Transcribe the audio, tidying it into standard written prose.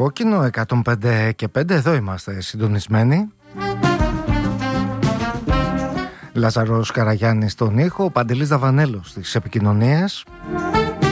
κόκκινο 105 και 5. Εδώ είμαστε συντονισμένοι. Λάζαρος Καραγιάννης στον ήχο, Παντελής Δαβανέλος στις επικοινωνίες.